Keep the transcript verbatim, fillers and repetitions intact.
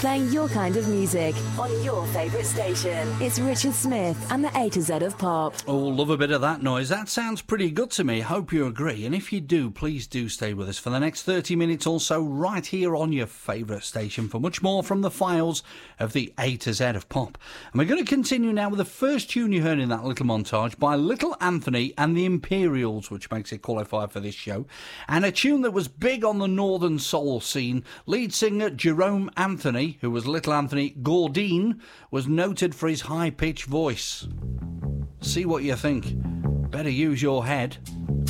Playing your kind of music on your favourite station. It's Richard Smith and the A to Z of Pop. Oh, love a bit of that noise. That sounds pretty good to me. Hope you agree. And if you do, please do stay with us for the next thirty minutes or so right here on your favourite station for much more from the files of the A to Z of Pop. And we're going to continue now with the first tune you heard in that little montage by Little Anthony and the Imperials, which makes it qualify for this show. And a tune that was big on the Northern Soul scene. Lead singer Jerome Anthony, who was Little Anthony Gordine, was noted for his high-pitched voice. See what you think. Better use your head.